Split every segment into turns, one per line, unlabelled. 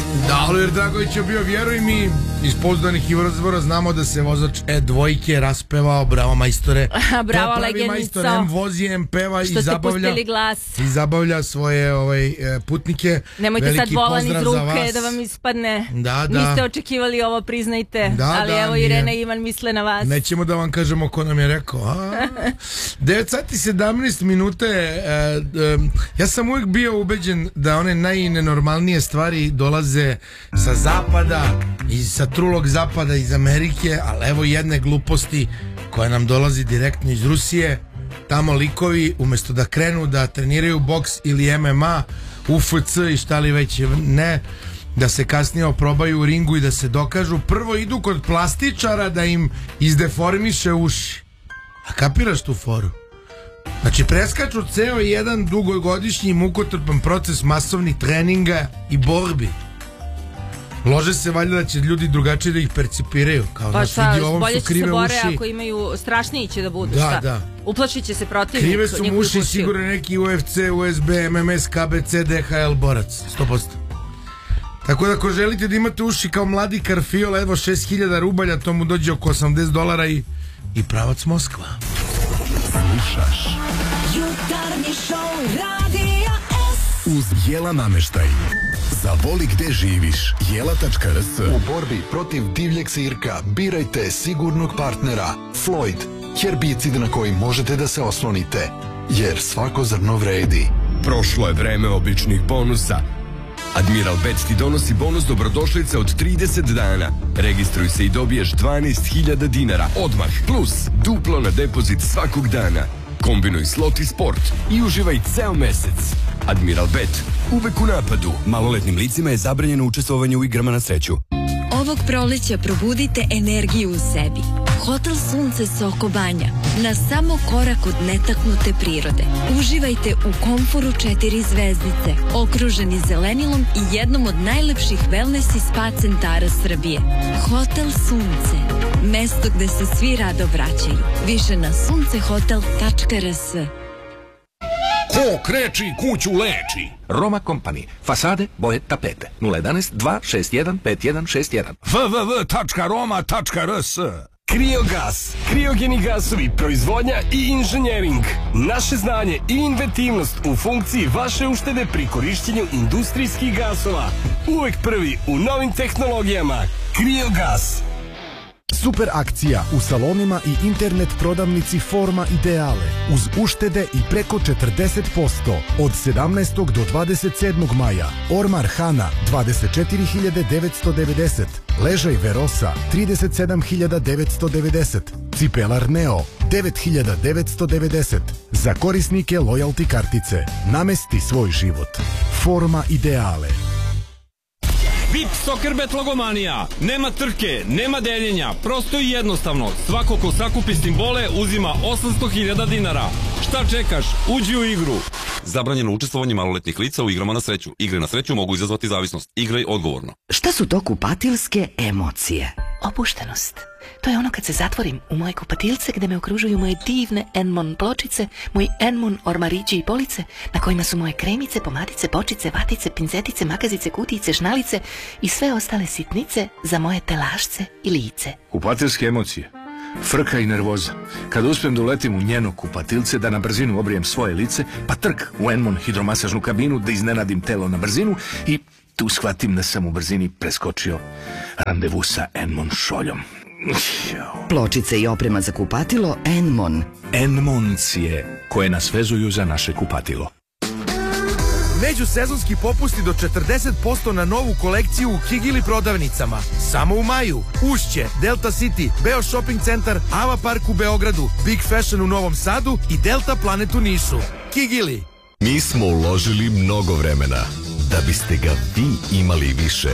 Da, Oliver Dragović je bio, vjeruj mi, iz pouzdanih izvora znamo da se vozač E2 raspevao, bravo majstore.
Bravo
legendico. Majstor, M vozi, M peva i zabavlja svoje putnike.
Nemojte sad volan iz ruke da vam ispadne.
Da.
Niste očekivali ovo, priznajte. Ali evo Irena i Ivan misle na vas.
Nećemo da vam kažemo ko nam je rekao. 9 sati 17 minuta. Ja sam uvijek bio ubeđen da one najnenormalnije stvari dolaze sa zapada i sa trulog zapada iz Amerike, ali evo jedne gluposti koja nam dolazi direktno iz Rusije. Tamo likovi umjesto da krenu da treniraju boks ili MMA, UFC i šta li već ne, da se kasnije oprobaju u ringu i da se dokažu, prvo idu kod plastičara da im izdeformiše uši. A kapiraš tu foru? Znači preskaču ceo jedan dugogodišnji mukotrpan proces masovnih treninga i borbi. Lože se valjda da će ljudi drugačije da ih percipiraju. Kao
pa šta,
bolje
će se bore ako imaju, strašniji će da budu.
Da.
Uplašit će se protivnik.
Krive su mu uši sigurno neki UFC, USB, MMS, KBC, DHL borac. 100%. Tako da ako želite da imate uši kao mladi Karfiola, evo 6000 rubalja, to mu dođe oko $80 i pravac Moskva.
Slušaš Jutarnji šou Radija S. Uz Jela nameštaj. Zavoli gde živiš. Jela.rs. U borbi protiv divljeg sirka birajte sigurnog partnera Floyd, herbicid na koji možete da se oslonite, jer svako zrno vredi.
Prošlo je vreme običnih bonusa. Admiral Bet ti donosi bonus dobrodošlice od 30 dana. Registruj se i dobiješ 12.000 dinara odmah, plus duplo na depozit svakog dana. Kombinuj slot i sport i uživaj ceo mesec. Admiral Bet, uvek u napadu. Maloletnim licima je zabranjeno učestvovanje u igrama na sreću.
Ovog proleća probudite energiju u sebi. Hotel Sunce Soko Banja, na samo korak od netaknute prirode. Uživajte u komforu 4 zvezdice, okruženi zelenilom i jednom od najlepših wellness i spa centara Srbije. Hotel Sunce, mesto gde se svi rado vraćaju. Više na suncehotel.rs.
Ko kreči, kuću leči. Roma Company. Fasade, boje, tapete. 011 261 5161.
www.roma.rs. Kriogas, kriogeni gasovi, proizvodnja i inženjering. Naše znanje i inventivnost u funkciji vaše uštede pri korišćenju industrijskih gasova. Uvek prvi u novim tehnologijama. Kriogas.
Super akcija u salonima i internet prodavnici Forma Ideale uz uštede i preko 40% od 17. do 27. maja. Ormar Hana 24.990, ležaj Verosa 37.990, cipelar Neo 9.990. Za korisnike lojalty kartice. Namesti svoj život. Forma Ideale.
VIP Soccerbet logomanija. Nema trke, nema deljenja, prosto i jednostavno. Svako ko sakupi simbole uzima 800.000 dinara. Šta čekaš? Uđi u igru.
Zabranjeno učestvovanje maloletnih lica u igrama na sreću. Igre na sreću mogu izazvati zavisnost. Igraj odgovorno.
Šta su to kupatilske emocije? Opuštenost. To je ono kad se zatvorim u moje kupatilce gde me okružuju moje divne Enmon pločice, moji Enmon ormarići i police na kojima su moje kremice, pomadice, bočice, vatice, pincetice, makazice, kutijice, šnalice i sve ostale sitnice za moje telašce i lice.
Kupatilske emocije. Frka i nervoza. Kad uspijem da uletim u njeno kupatilce, da na brzinu obrijem svoje lice, pa trk u Enmon hidromasažnu kabinu, da iznenadim telo na brzinu i tu shvatim da sam u brzini preskočio randevu sa Enmon šoljom.
Pločice i oprema za kupatilo Enmon.
Enmoncije koje nas vezuju za naše kupatilo.
Međusezonski popusti do 40% na novu kolekciju u Kigili prodavnicama. Samo u maju. Ušće, Delta City, Beo Shopping Centar, Ava Park u Beogradu, Big Fashion u Novom Sadu i Delta Planet u Nišu. Kigili.
Mi smo uložili mnogo vremena da biste ga vi imali više.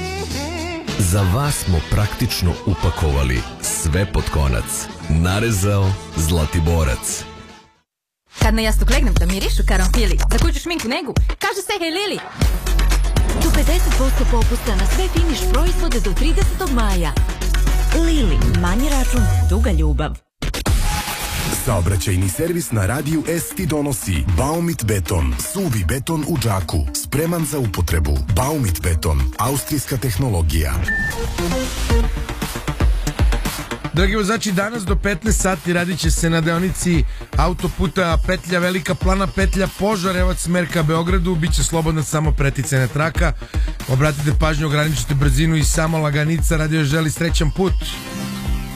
Za vas smo praktično upakovali sve pod konac. Narezao Zlatiborac.
Kad na jastuk legnem da mirišu karanfili, za kuću šminku negu, kaže se hej Lili.
Do 50% popusta na sve finiš proizvode do 30. maja. Lili, manji račun, duga ljubav.
Saobraćajni servis na Radiju S ti donosi Baumit beton, suvi beton u džaku, spreman za upotrebu. Baumit beton, austrijska tehnologija.
Dragi vozači, danas do 15 sati radit će se na deonici autoputa petlja Velika Plana, petlja Požarevac, smer ka Beogradu. Biće slobodna samo preticajna traka. Obratite pažnju, ograničite brzinu i samo laganica. Radio želi srećan put.